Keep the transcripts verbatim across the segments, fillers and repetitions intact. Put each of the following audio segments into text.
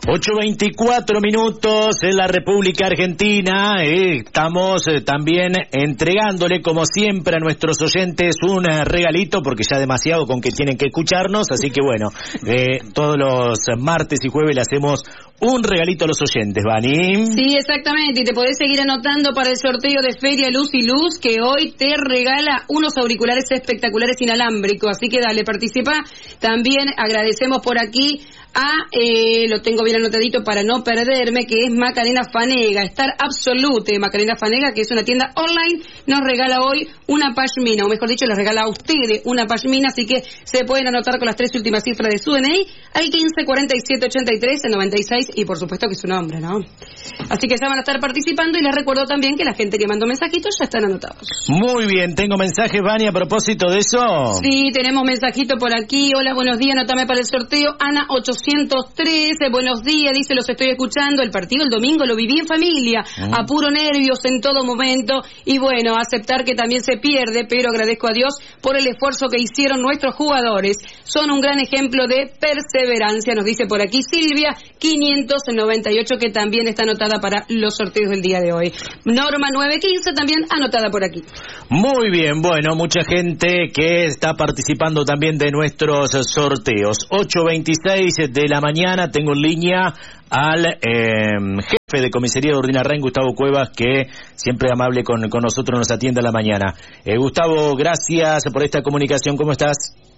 ocho veinticuatro minutos en la República Argentina. Eh, estamos eh, también entregándole, como siempre, a nuestros oyentes un eh, regalito, porque ya demasiado con que tienen que escucharnos. Así que bueno, eh, todos los martes y jueves le hacemos un regalito a los oyentes, Vani. Sí, exactamente, y te podés seguir anotando para el sorteo de Feria Luz y Luz, que hoy te regala unos auriculares espectaculares inalámbricos. Así que dale, participa. También agradecemos por aquí a, eh, lo tengo bien anotadito para no perderme, que es Macarena Fanega, Star Absolute. Macarena Fanega, que es una tienda online, nos regala hoy una pashmina, o mejor dicho, les regala a ustedes una pashmina, así que se pueden anotar con las tres últimas cifras de su D N I al quince cuarenta y siete ochenta y tres noventa y seis, y por supuesto que su nombre, ¿no? Así que ya van a estar participando, y les recuerdo también que la gente que mandó mensajitos ya están anotados. Muy bien, tengo mensajes, Vani, a propósito de eso. Sí, tenemos mensajito por aquí. Hola, buenos días, anótame para el sorteo. Ana ochocientos trece, buenos días, dice, los estoy escuchando. El partido el domingo lo viví en familia, mm. a puro nervios en todo momento, y bueno, aceptar que también se pierde, pero agradezco a Dios por el esfuerzo que hicieron nuestros jugadores. Son un gran ejemplo de perseverancia, nos dice por aquí Silvia quinientos noventa y ocho, que también está anotada para los sorteos del día de hoy. Norma nueve quince también anotada por aquí. Muy bien, bueno, mucha gente que está participando también de nuestros sorteos. ocho veintiséis de la mañana, tengo en línea al eh, jefe de comisaría de Urdinarrain, Gustavo Cuevas, que siempre amable con, con nosotros, nos atiende a la mañana. Eh, Gustavo, gracias por esta comunicación, ¿cómo estás?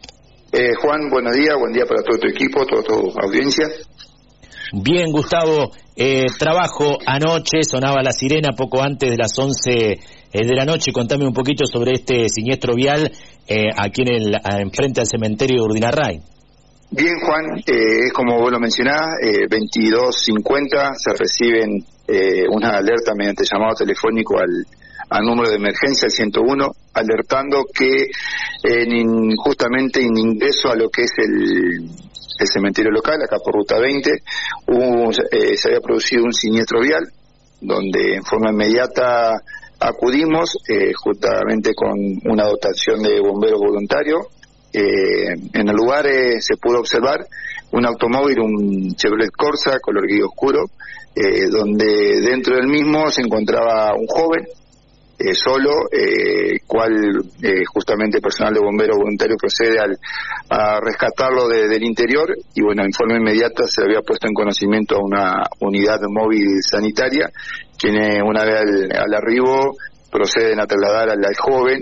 Eh, Juan, buenos días, buen día para todo tu equipo, toda tu audiencia. Bien, Gustavo, eh, trabajo anoche, sonaba la sirena poco antes de las once eh, de la noche. Contame un poquito sobre este siniestro vial eh, aquí en el enfrente al cementerio de Urdinarrain. Bien, Juan, eh, como vos lo mencionás, eh, veintidós cincuenta se reciben eh, una alerta mediante llamado telefónico al, al número de emergencia, al ciento uno, alertando que eh, en, justamente en ingreso a lo que es el, el cementerio local, acá por Ruta veinte, hubo, eh, se había producido un siniestro vial, donde en forma inmediata acudimos, eh, justamente con una dotación de bomberos voluntarios. Eh, en el lugar eh, se pudo observar un automóvil, un Chevrolet Corsa color gris oscuro, eh, donde dentro del mismo se encontraba un joven eh, solo, eh, cual eh, justamente personal de bomberos voluntarios procede al, a rescatarlo de, del interior, y bueno, en forma inmediata se había puesto en conocimiento a una unidad móvil sanitaria, quienes una vez al, al arribo proceden a trasladar al, al joven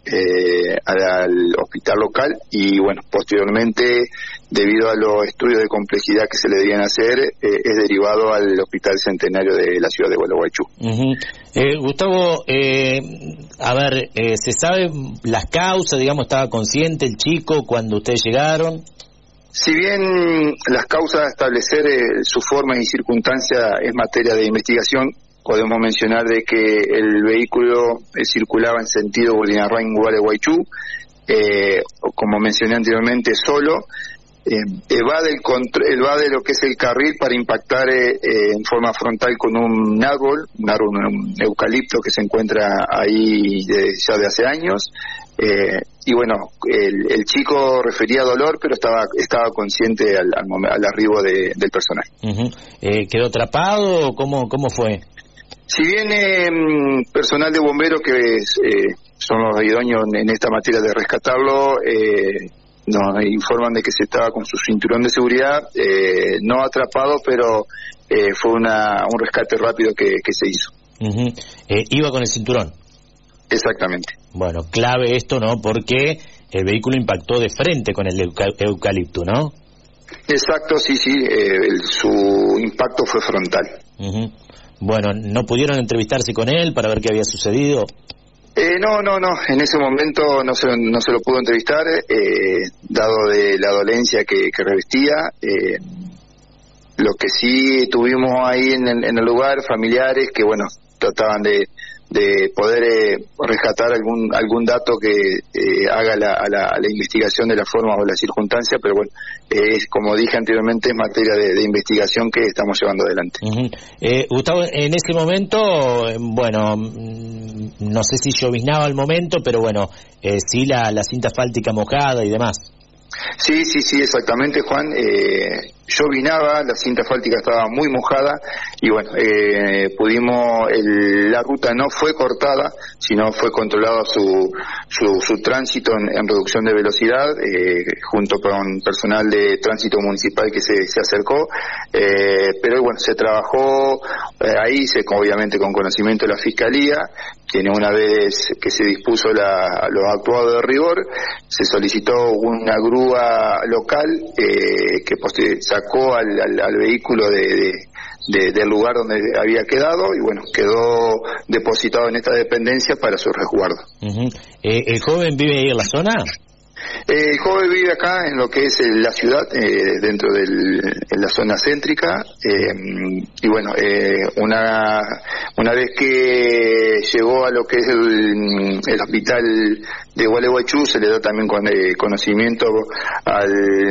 Eh, al hospital local, y bueno, posteriormente, debido a los estudios de complejidad que se le debían hacer, eh, es derivado al Hospital Centenario de la ciudad de Gualeguaychú. Uh-huh. eh, Gustavo, eh, a ver, eh, ¿se sabe las causas? Digamos, ¿estaba consciente el chico cuando ustedes llegaron? Si bien las causas a establecer eh, su forma y circunstancia es materia de investigación, podemos mencionar de que el vehículo eh, circulaba en sentido Urdinarrain-Gualeguaychú, eh, como mencioné anteriormente, solo, eh, evade, el contr- evade lo que es el carril para impactar eh, eh, en forma frontal con un árbol, un árbol, un eucalipto que se encuentra ahí de, ya de hace años, eh, y bueno, el, el chico refería dolor, pero estaba estaba consciente al, al, mom- al arribo de, del personal. Uh-huh. eh, ¿Quedó atrapado o cómo, cómo fue? Si bien eh, personal de bomberos que eh, son los idóneos en esta materia de rescatarlo, eh, nos informan de que se estaba con su cinturón de seguridad, eh, no atrapado, pero eh, fue una, un rescate rápido que, que se hizo. Uh-huh. eh, ¿Iba con el cinturón? Exactamente. Bueno, clave esto, ¿no? Porque el vehículo impactó de frente con el euca- eucalipto, ¿no? Exacto, sí, sí, eh, el, su impacto fue frontal. Uh-huh. Bueno, ¿no pudieron entrevistarse con él para ver qué había sucedido? Eh, no, no, no, en ese momento no se, no se lo pudo entrevistar, eh, dado de la dolencia que, que revestía. Eh, lo que sí tuvimos ahí en el, en el lugar, familiares que, bueno, trataban de, de poder eh, rescatar algún algún dato que eh, haga la, a, la, a la investigación de la forma o la circunstancia, pero bueno, eh, es como dije anteriormente, es materia de, de investigación que estamos llevando adelante. Uh-huh. eh, Gustavo, en ese momento, bueno, no sé si lloviznaba el momento, pero bueno, eh, sí la, la cinta asfáltica mojada y demás. Sí, sí, sí, exactamente, Juan. Eh, llovinaba, la cinta asfáltica estaba muy mojada y bueno, eh, pudimos, el, la ruta no fue cortada, sino fue controlado su, su, su tránsito en, en reducción de velocidad, eh, junto con personal de tránsito municipal que se, se acercó, eh, pero bueno, se trabajó eh, ahí, se, obviamente con conocimiento de la Fiscalía, quien una vez que se dispuso la, los actuados de rigor, se solicitó una grúa local eh, que sacó al, al, al vehículo de, de, de, del lugar donde había quedado y bueno, quedó depositado en esta dependencia para su resguardo. Uh-huh. eh, ¿El joven vive ahí en la zona? Eh, el joven vive acá en lo que es eh, la ciudad, eh, dentro de la zona céntrica, eh, y bueno, eh, una una vez que llegó a lo que es el, el hospital de Gualeguaychú, se le da también con, eh, conocimiento al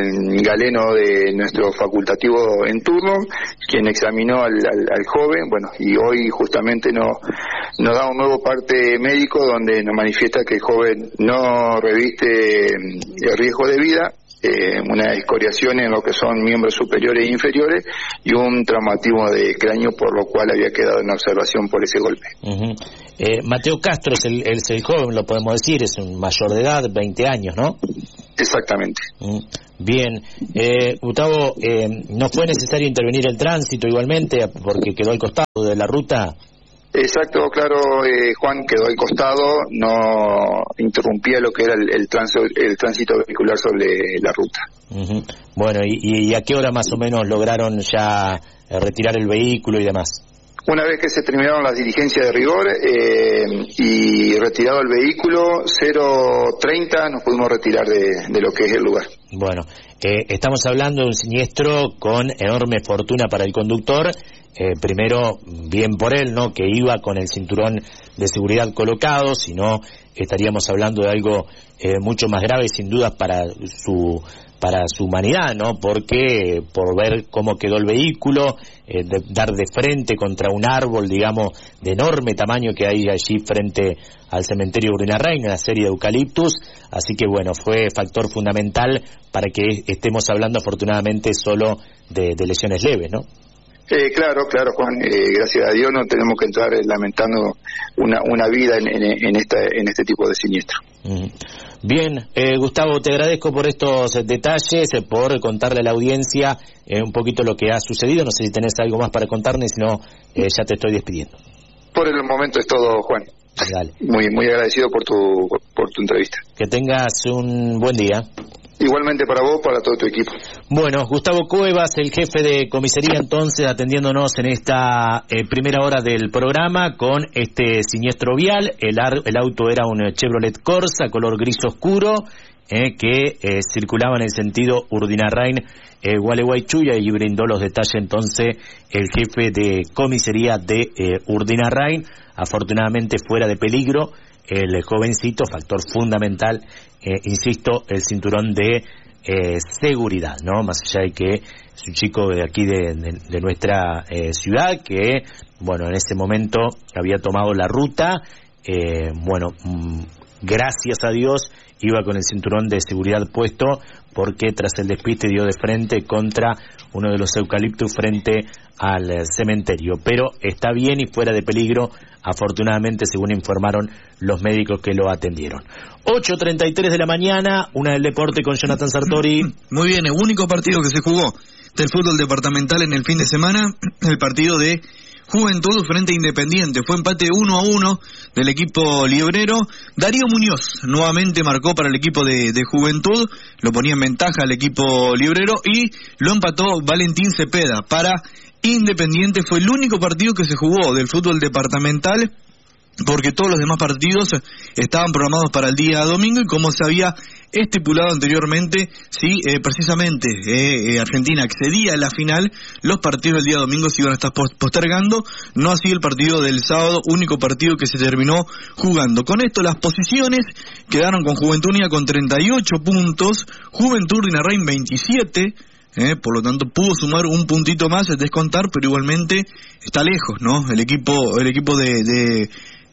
galeno de nuestro facultativo en turno, quien examinó al, al, al joven, bueno, y hoy justamente nos, nos da un nuevo parte médico donde nos manifiesta que el joven no reviste el riesgo de vida, eh, una escoriación en lo que son miembros superiores e inferiores y un traumatismo de cráneo, por lo cual había quedado en observación por ese golpe. Uh-huh. eh, Mateo Castro es el, es el joven, lo podemos decir, es un mayor de edad, veinte años, ¿no? Exactamente. Uh-huh. Bien, eh, Gustavo, eh, ¿no fue necesario intervenir el tránsito igualmente porque quedó al costado de la ruta? Exacto, claro, eh, Juan, quedó al costado, no interrumpía lo que era el, el, tránsito, el tránsito vehicular sobre la ruta. Uh-huh. Bueno, y, ¿y a qué hora más o menos lograron ya eh, retirar el vehículo y demás? Una vez que se terminaron las diligencias de rigor eh, y retirado el vehículo, cero treinta nos pudimos retirar de, de lo que es el lugar. Bueno, eh, estamos hablando de un siniestro con enorme fortuna para el conductor. Eh, primero, bien por él, ¿no?, que iba con el cinturón de seguridad colocado, si no estaríamos hablando de algo eh, mucho más grave, sin dudas, para su para su humanidad, ¿no?, porque por ver cómo quedó el vehículo, eh, de, dar de frente contra un árbol, digamos, de enorme tamaño que hay allí frente al cementerio Urdinarrain, una serie de eucaliptus, así que bueno, fue factor fundamental para que estemos hablando afortunadamente solo de, de lesiones leves, ¿no? Eh, claro, claro, Juan, eh, gracias a Dios no tenemos que entrar eh, lamentando una una vida en, en, en, esta, en este tipo de siniestro. Mm. Bien, eh, Gustavo, te agradezco por estos detalles, eh, por contarle a la audiencia eh, un poquito lo que ha sucedido. No sé si tenés algo más para contarnos, si no, eh, ya te estoy despidiendo. Por el momento es todo, Juan. Dale. Muy, muy agradecido por tu, por tu entrevista. Que tengas un buen día. Igualmente para vos, para todo tu equipo. Bueno, Gustavo Cuevas, el jefe de comisaría, entonces, atendiéndonos en esta eh, primera hora del programa con este siniestro vial. El, ar, el auto era un Chevrolet Corsa, color gris oscuro, eh, que eh, circulaba en el sentido Urdinarrain, eh, Gualeguaychú, y brindó los detalles entonces el jefe de comisaría de eh, Urdinarrain. Afortunadamente fuera de peligro el jovencito, factor fundamental, eh, insisto, el cinturón de eh, seguridad, ¿no? Más allá de que es un chico de aquí de, de, de nuestra eh, ciudad que, bueno, en ese momento había tomado la ruta, eh, bueno, mmm, gracias a Dios iba con el cinturón de seguridad puesto, porque tras el despiste dio de frente contra uno de los eucaliptus frente al eh, cementerio, pero está bien y fuera de peligro, afortunadamente, según informaron los médicos que lo atendieron. ocho treinta y tres de la mañana, una del deporte con Jonathan Sartori. Muy bien, el único partido que se jugó del fútbol departamental en el fin de semana, el partido de Juventud frente a Independiente, fue empate uno a uno del equipo librero. Darío Muñoz nuevamente marcó para el equipo de, de Juventud, lo ponía en ventaja al equipo librero y lo empató Valentín Cepeda para Independiente. Fue el único partido que se jugó del fútbol departamental, porque todos los demás partidos estaban programados para el día domingo, y como se había estipulado anteriormente, si eh, precisamente eh, eh, Argentina accedía a la final, los partidos del día domingo se iban a estar postergando, no así el partido del sábado, único partido que se terminó jugando. Con esto las posiciones quedaron con Juventud Unida con treinta y ocho puntos, Juventud Urdinarrain veintisiete, Eh, por lo tanto pudo sumar un puntito más, es descontar, pero igualmente está lejos, ¿no? El equipo el equipo de, de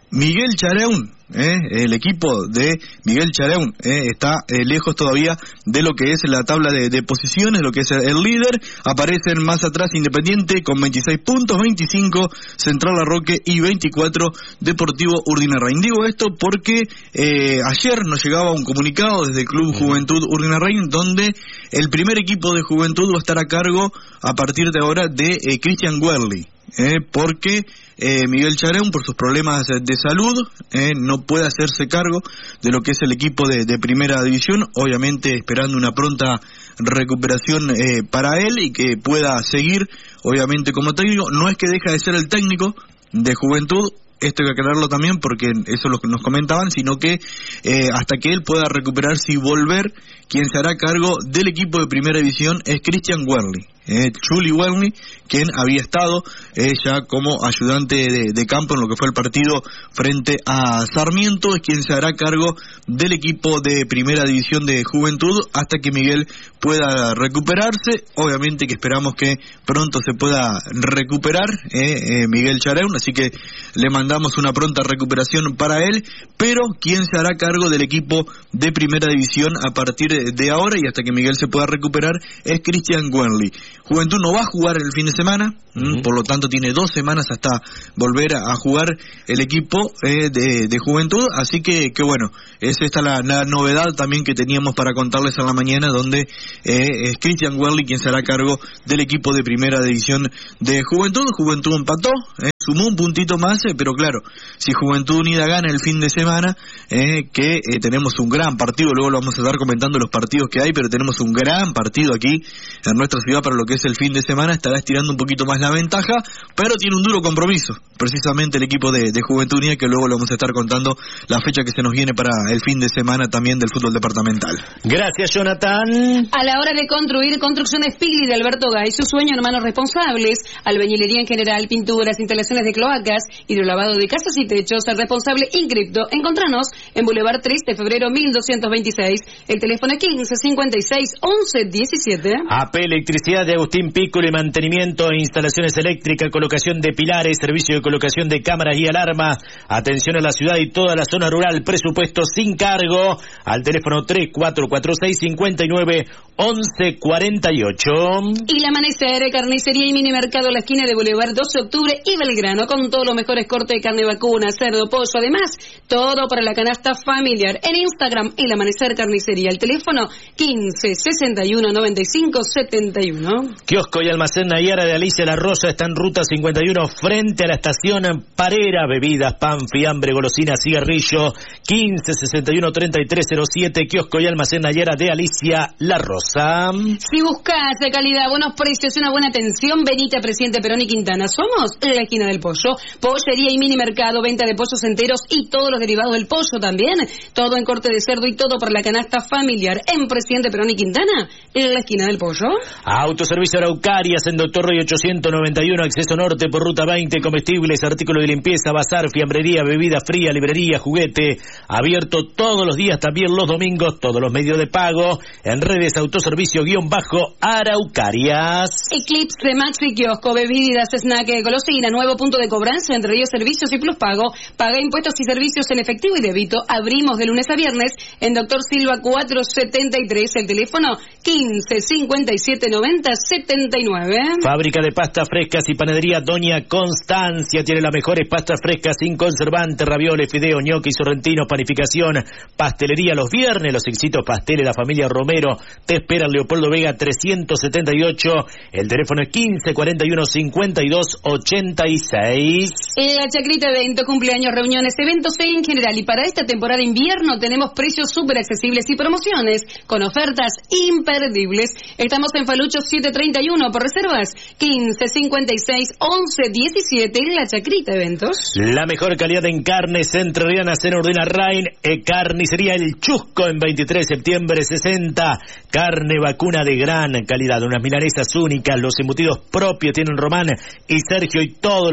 Miguel Chareún, eh, el equipo de Miguel Chareún eh, está eh, lejos todavía de lo que es la tabla de, de posiciones, lo que es el líder. Aparecen más atrás Independiente con veintiséis puntos, veinticinco Central Larroque y veinticuatro Deportivo Urdinarrain. Digo esto porque eh, ayer nos llegaba un comunicado desde el Club Juventud Urdinarrain donde el primer equipo de Juventud va a estar a cargo a partir de ahora de eh, Christian Werli. Eh, porque eh, Miguel Chareún, por sus problemas de salud, eh, no puede hacerse cargo de lo que es el equipo de, de primera división, obviamente esperando una pronta recuperación eh, para él y que pueda seguir, obviamente, como técnico. No es que deja de ser el técnico de Juventud, esto hay que aclararlo también porque eso lo que nos comentaban, sino que eh, hasta que él pueda recuperarse y volver, quien se hará cargo del equipo de primera división es Christian Werli. Eh, Chuli Werli, quien había estado eh, ya como ayudante de, de campo en lo que fue el partido frente a Sarmiento, es quien se hará cargo del equipo de primera división de Juventud hasta que Miguel pueda recuperarse. Obviamente que esperamos que pronto se pueda recuperar eh, eh, Miguel Chareún, así que le mandamos una pronta recuperación para él, pero quien se hará cargo del equipo de primera división a partir de ahora y hasta que Miguel se pueda recuperar es Christian Werli. Juventud no va a jugar el fin de semana, uh-huh. por lo tanto tiene dos semanas hasta volver a jugar el equipo eh, de, de Juventud, así que, que bueno, es esta la, la novedad también que teníamos para contarles en la mañana, donde eh, es Christian Werli quien se hará cargo del equipo de primera división de Juventud. Juventud empató, eh, sumó un puntito más, eh, pero claro, si Juventud Unida gana el fin de semana, eh, que eh, tenemos un gran partido, luego lo vamos a estar comentando los partidos que hay, pero tenemos un gran partido aquí en nuestra ciudad para lo que es el fin de semana, estará estirando un poquito más la ventaja, pero tiene un duro compromiso, precisamente el equipo de, de Juventud Unida, que luego lo vamos a estar contando la fecha que se nos viene para el fin de semana también del fútbol departamental. Gracias, Jonathan. A la hora de construir, Construcciones Pigli de Alberto Gay, su sueño en manos responsables, albañilería en general, pinturas, instalaciones de cloacas, hidrolavado de casas y techos, el responsable Inscripto. Encontranos en Boulevard tres de febrero mil doscientos veintiséis, el teléfono quince cincuenta y seis once diecisiete. A P Electricidad de Agustín Piccoli, mantenimiento e instalaciones eléctricas, colocación de pilares, servicio de colocación de cámaras y alarmas, atención a la ciudad y toda la zona rural, presupuesto sin cargo, al teléfono tres cuatro cuatro seis cinco nueve once cuarenta y ocho. Y la Amanecer, carnicería y mini mercado a la esquina de Boulevard doce de octubre y Belgrano, con todos los mejores cortes de carne vacuna, cerdo, pollo, además, todo para la canasta familiar. En Instagram, El Amanecer Carnicería, el teléfono quince sesenta y uno noventa y cinco setenta y uno. Kiosco y almacén Nayara de Alicia La Rosa está en ruta cincuenta y uno frente a la estación Parera, bebidas, pan, fiambre, golosina, cigarrillo, quince sesenta y uno treinta y tres cero siete, Kiosco y almacén Nayara de Alicia La Rosa. Si buscas de calidad, buenos precios y una buena atención, venite a Presidente Perón y Quintana. Somos la esquina del pollo, pollería y mini mercado, venta de pollos enteros y todos los derivados del pollo también, todo en corte de cerdo y todo para la canasta familiar. En Presidente Perón y Quintana, en la esquina del pollo. Autoservicio Araucarias en Doctor Roy ochocientos noventa y uno, acceso norte por ruta veinte, comestibles, artículos de limpieza, bazar, fiambrería, bebida fría, librería, juguete, abierto todos los días, también los domingos, todos los medios de pago, en redes autoservicio guión bajo Araucarias. Eclipse de Maxi Kiosco, bebidas, snack, golosina, nuevo punto de cobranza entre Río Servicios y Plus Pago, paga impuestos y servicios en efectivo y débito, abrimos de lunes a viernes en Doctor Silva cuatrocientos setenta y tres, el teléfono quince cincuenta y siete noventa setenta y nueve. Fábrica de pastas frescas y panadería Doña Constancia tiene las mejores pastas frescas sin conservante, ravioles, fideos, ñoquis, sorrentinos, panificación, pastelería los viernes, los éxitos pasteles, la familia Romero te espera en Leopoldo Vega trescientos setenta y ocho, el teléfono es quince cuarenta y uno cincuenta y dos ochenta y seis. La Chacrita Evento, cumpleaños, reuniones, eventos en general, y para esta temporada de invierno tenemos precios súper accesibles y promociones con ofertas imperdibles. Estamos en Falucho setecientos treinta y uno, por reservas quince cincuenta y seis once diecisiete. En la Chacrita Eventos, la mejor calidad en carnes entrerrianas en Urdinarrain, e Carnicería El Chusco en veintitrés de septiembre sesenta, carne vacuna de gran calidad, unas milanesas únicas, los embutidos propios tienen Román y Sergio y todos los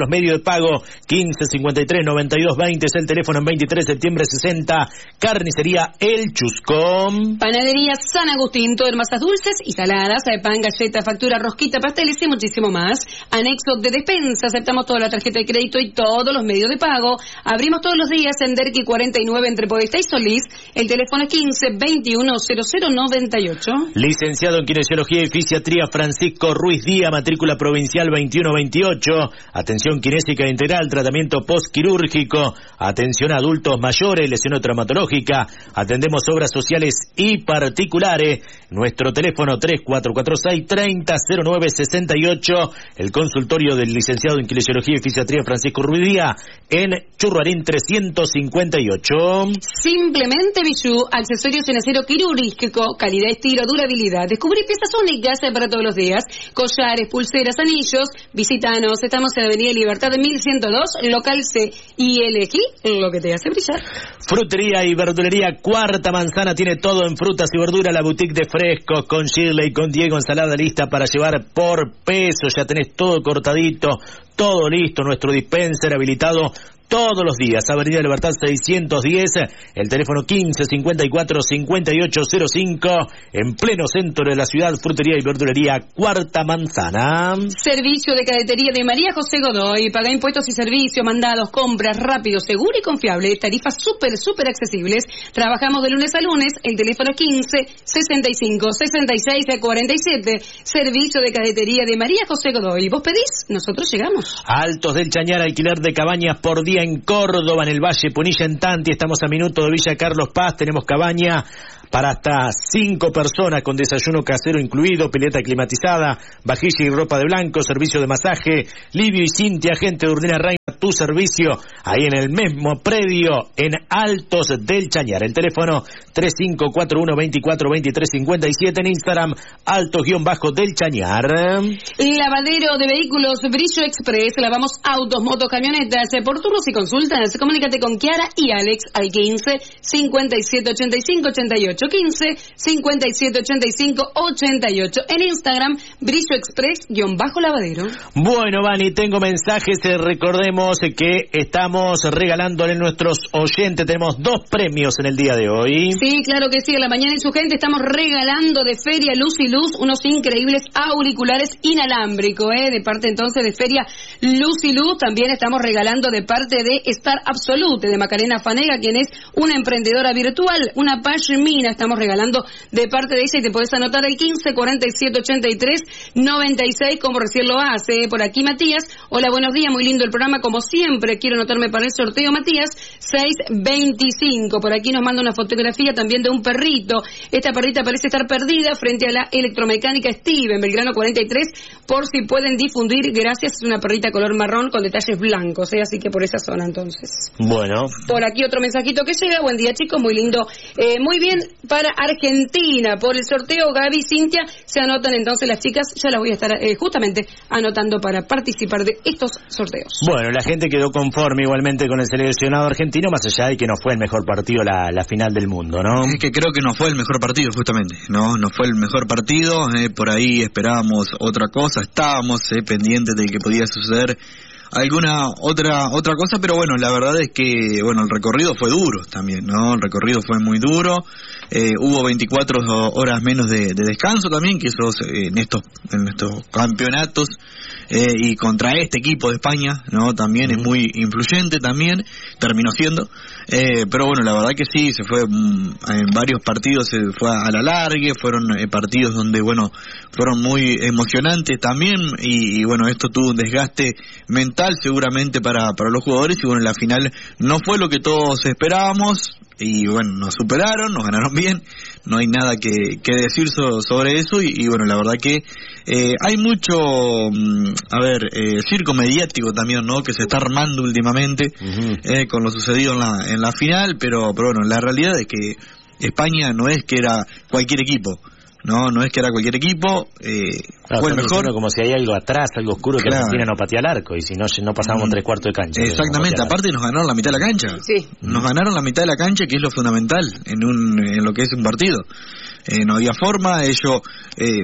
los medios de pago. Quince cincuenta y tres noventa y dos veinte es el teléfono. En veintitrés de septiembre sesenta. Carnicería El Chuscón. Panadería San Agustín, todo en masas dulces y saladas, pan, galleta, factura, rosquita, pasteles y muchísimo más. Anexo de despensa, aceptamos toda la tarjeta de crédito y todos los medios de pago. Abrimos todos los días en Derqui cuarenta y nueve entre Podestá y Solís. El teléfono es quince veintiuno cero cero noventa y ocho. Licenciado en Kinesiología y Fisiatría Francisco Ruiz Díaz, matrícula provincial veintiuno veintiocho. Atención kinésica integral, tratamiento postquirúrgico, atención a adultos mayores, lesión traumatológica. Atendemos obras sociales y particulares. Nuestro teléfono tres cuatro cuatro seis treinta cero nueve sesenta y ocho. El consultorio del licenciado en Kinesiología y Fisiatría Francisco Ruiz Díaz en Churruarín trescientos cincuenta y ocho. Simplemente Bijou, accesorios en acero quirúrgico, calidad, estilo, durabilidad. Descubrí piezas únicas para todos los días. Collares, pulseras, anillos. Visítanos, estamos en Avenida Libertad de mil ciento dos, local C. Y elegí lo que te hace brillar. Frutería y verdulería Cuarta Manzana tiene todo en frutas y verduras. La boutique de frescos con Shirley, con Diego, ensalada lista para llevar por peso. Ya tenés todo cortadito, todo listo. Nuestro dispenser habilitado todos los días. Avenida Libertad seiscientos diez, el teléfono quince cincuenta y cuatro cincuenta y ocho cero cinco, en pleno centro de la ciudad. Frutería y verdulería Cuarta Manzana. Servicio de cadetería de María José Godoy. Paga impuestos y servicios, mandados, compras, rápido, seguro y confiable. Tarifas súper, súper accesibles. Trabajamos de lunes a lunes. El teléfono quince sesenta y cinco sesenta y seis cuarenta y siete. Servicio de cadetería de María José Godoy. ¿Vos pedís? Nosotros llegamos. Altos del Chañar, alquiler de cabañas por día en Córdoba, en el Valle Punilla, en Tanti. Estamos a minuto de Villa Carlos Paz. Tenemos cabaña para hasta cinco personas con desayuno casero incluido, pileta climatizada, vajilla y ropa de blanco, servicio de masaje. Livio y Cintia, gente de Urdina Reina, tu servicio ahí en el mismo predio en Altos del Chañar. El teléfono tres cinco cuatro uno veinticuatro veintitrés cincuenta y siete, en Instagram Altos-del Chañar. Lavadero de vehículos Brillo Express. Lavamos autos, motos, camionetas. Por turnos y consultas, comunícate con Kiara y Alex al quince cincuenta y siete ochenta y cinco ochenta y ocho. quince cincuenta y siete ochenta y cinco ochenta y ocho. En Instagram, Brillo Express-lavadero. Bueno, Vani, tengo mensajes. Eh, recordemos eh, que estamos regalándole a nuestros oyentes. Tenemos dos premios en el día de hoy. Sí, claro que sí. A la mañana y su gente estamos regalando de Feria Luz y Luz unos increíbles auriculares inalámbricos, ¿eh? De parte entonces de Feria Luz y Luz. También estamos regalando de parte de Star Absolute, de Macarena Fanega, quien es una emprendedora virtual, una pashmina. Estamos regalando de parte de ella y te podés anotar el quince cuarenta y siete ochenta y tres noventa y seis, como recién lo hace. Por aquí Matías. Hola, buenos días, muy lindo el programa, como siempre. Quiero anotarme para el sorteo, Matías. seis veinticinco. Por aquí nos manda una fotografía también de un perrito. Esta perrita parece estar perdida frente a la electromecánica Steve en Belgrano cuarenta y tres, por si pueden difundir. Gracias, es una perrita color marrón con detalles blancos, ¿eh? Así que por esa zona entonces. Bueno. Por aquí otro mensajito que llega. Buen día, chicos, muy lindo. Eh, muy bien, para Argentina, por el sorteo Gaby y Cintia se anotan entonces las chicas. Ya las voy a estar eh, justamente anotando para participar de estos sorteos. Bueno, la gente quedó conforme igualmente con el seleccionado argentino, más allá de que no fue el mejor partido la, la final del mundo, ¿no? Es que creo que no fue el mejor partido, justamente, no no fue el mejor partido. Eh, por ahí esperábamos otra cosa, estábamos eh, pendientes de que podía suceder alguna otra otra cosa, pero bueno, la verdad es que bueno, el recorrido fue duro también, ¿no? El recorrido fue muy duro. Eh, hubo veinticuatro horas menos de, de descanso también, que eso eh, en estos en estos campeonatos eh, y contra este equipo de España, ¿no? También es muy influyente, también terminó siendo, eh, pero bueno, la verdad que sí, se fue mm, en varios partidos, se fue a la largue, fueron eh, partidos donde bueno, fueron muy emocionantes también, y, y bueno, esto tuvo un desgaste mental seguramente para, para los jugadores, y bueno, en la final no fue lo que todos esperábamos, y bueno, nos superaron, nos ganaron bien, no hay nada que, que decir so, sobre eso, y, y bueno, la verdad que eh, hay mucho, a ver, eh, circo mediático también, ¿no?, que se está armando últimamente, uh-huh. eh, con lo sucedido en la, en la final, pero, pero bueno, la realidad es que España no es que era cualquier equipo. No, no es que era cualquier equipo, eh, claro, fue el mejor. Como si hay algo atrás, algo oscuro, que claro. Argentina no patea el arco, y si no, no pasábamos mm. tres cuartos de cancha. Exactamente, no aparte nos ganaron la mitad de la cancha. Sí. Nos ganaron la mitad de la cancha, que es lo fundamental en un en lo que es un partido. Eh, no había forma, ellos, eh,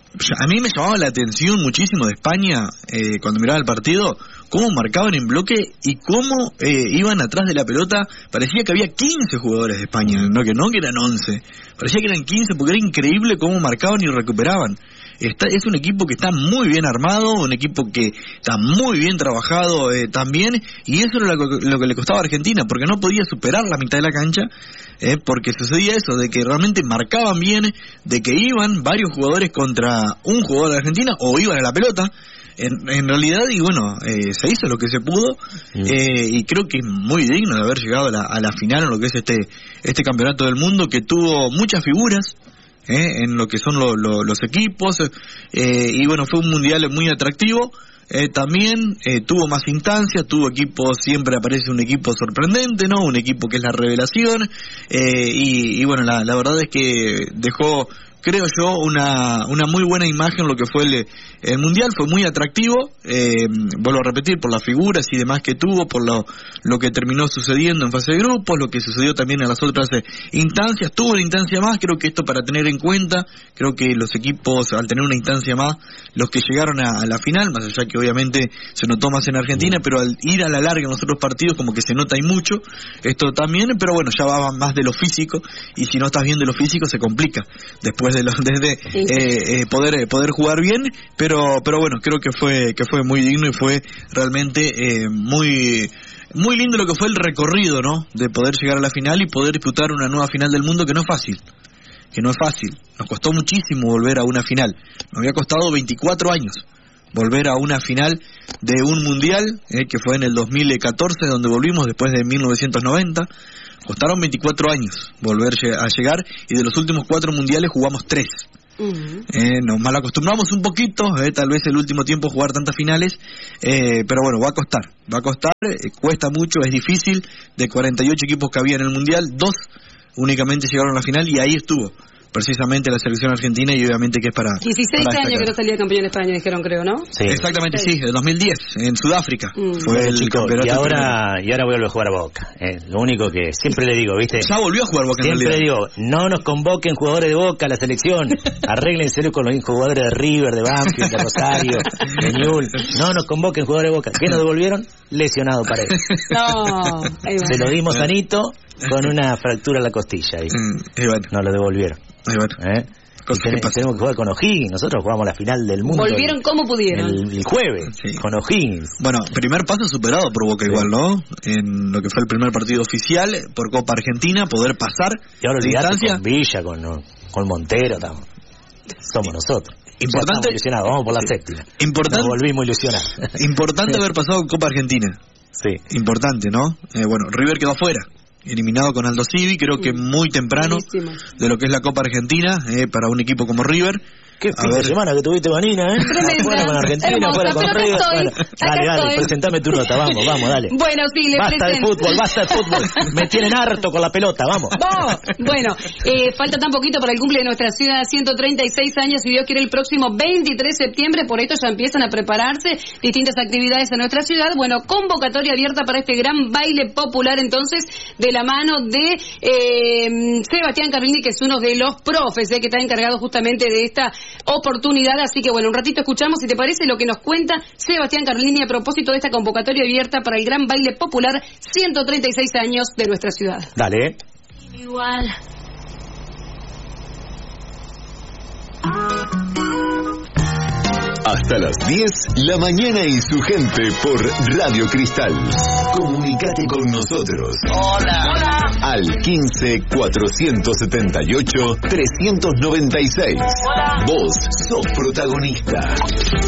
a mí me llamaba la atención muchísimo de España, eh, cuando miraba el partido, cómo marcaban en bloque y cómo eh, iban atrás de la pelota. Parecía que había quince jugadores de España, no que no que eran once, parecía que eran quince, porque era increíble cómo marcaban y recuperaban. Está, es un equipo que está muy bien armado, un equipo que está muy bien trabajado eh, también, y eso era lo, lo que le costaba a Argentina, porque no podía superar la mitad de la cancha, eh, porque sucedía eso, de que realmente marcaban bien, de que iban varios jugadores contra un jugador de Argentina, o iban a la pelota, en, en realidad, y bueno, eh, se hizo lo que se pudo, mm. eh, y creo que es muy digno de haber llegado a la, a la final en lo que es este, este campeonato del mundo, que tuvo muchas figuras, Eh, en lo que son lo, lo, los equipos, eh, y bueno, fue un mundial muy atractivo. Eh, también eh, tuvo más instancias, tuvo equipos, siempre aparece un equipo sorprendente, ¿no? Un equipo que es la revelación, eh, y, y bueno, la, la verdad es que dejó, creo yo, una una muy buena imagen lo que fue el, el mundial. Fue muy atractivo, eh, vuelvo a repetir, por las figuras y demás que tuvo, por lo lo que terminó sucediendo en fase de grupos, lo que sucedió también en las otras eh, instancias. Tuvo una instancia más, creo que esto para tener en cuenta, creo que los equipos, al tener una instancia más, los que llegaron a, a la final, más allá que obviamente se notó más en Argentina, pero al ir a la larga en los otros partidos como que se nota y mucho esto también, pero bueno, ya va más de lo físico, y si no estás bien de lo físico se complica después de, lo, de, de eh, eh, poder poder jugar bien, pero pero bueno, creo que fue que fue muy digno y fue realmente eh, muy muy lindo lo que fue el recorrido, ¿no? De poder llegar a la final y poder disputar una nueva final del mundo, que no es fácil, que no es fácil. Nos costó muchísimo volver a una final, nos había costado veinticuatro años volver a una final de un mundial, eh, que fue en el dos mil catorce, donde volvimos después de mil novecientos noventa. Costaron veinticuatro años volver a llegar, y de los últimos cuatro mundiales jugamos tres. Uh-huh. Eh, nos mal acostumbramos un poquito, eh, tal vez el último tiempo jugar tantas finales, eh, pero bueno, va a costar, va a costar, eh, cuesta mucho, es difícil. De cuarenta y ocho equipos que había en el mundial, dos únicamente llegaron a la final, y ahí estuvo precisamente la selección argentina, y obviamente que es para dieciséis para años que no salía campeón de España, dijeron, creo, ¿no? Sí. Exactamente, sí, en dos mil diez, en Sudáfrica. Mm. Fue bueno, el chico, campeonato. Y ahora, y ahora vuelve a jugar a Boca. Eh, lo único que siempre le digo, ¿viste? Ya volvió a jugar Boca. Siempre le digo, no nos convoquen jugadores de Boca a la selección. Arréglenselo con los jugadores de River, de Banfield, de Rosario, de Newell's. No nos convoquen jugadores de Boca. ¿Qué nos devolvieron? Lesionado Paredes. No. Se lo dimos sanito con una fractura en la costilla. Ahí. Mm, y bueno. Nos lo devolvieron. Y bueno. ¿Eh? Ten, tenemos que jugar con O'Higgins. Nosotros jugamos la final del mundo. Volvieron como pudieron. El, el jueves, sí. Con O'Higgins. Bueno, primer paso superado por Boca, sí. Igual, ¿no? En lo que fue el primer partido oficial por Copa Argentina, poder pasar. Y ahora olvidate con Villa, con, con Montero, estamos. Somos nosotros. Importante. Ilusionados, vamos por la séptima. Importante. Nos volvimos ilusionados. Importante haber pasado en Copa Argentina. Sí. Importante, ¿no? Eh, bueno, River quedó afuera. Eliminado con Aldo Civi, creo que muy temprano. Buenísimo. De lo que es la Copa Argentina, eh, para un equipo como River. Qué fin de semana que tuviste, Vanina, ¿eh? Fuera con Argentina, fuera con River. Bueno, dale, dale, presentame tu nota, vamos, vamos, dale. Bueno, sí, le Basta presento. de fútbol, basta de fútbol. Me tienen harto con la pelota, vamos. Oh, bueno, eh, falta tan poquito para el cumple de nuestra ciudad, ciento treinta y seis años, y Dios quiere el próximo veintitrés de septiembre, por esto ya empiezan a prepararse distintas actividades en nuestra ciudad. Bueno, convocatoria abierta para este gran baile popular, entonces, de la mano de eh, Sebastián Carlini, que es uno de los profes, eh, que está encargado justamente de esta oportunidad. Así que bueno, un ratito escuchamos, si te parece, lo que nos cuenta Sebastián Carlini a propósito de esta convocatoria abierta para el gran baile popular, ciento treinta y seis años de nuestra ciudad. Dale. Igual. Hasta las diez, la mañana y su gente por Radio Cristal. Comunicate con nosotros. Hola. Hola. Al quince, cuatrocientos setenta y ocho, trescientos noventa y seis. Hola. Vos sos protagonista.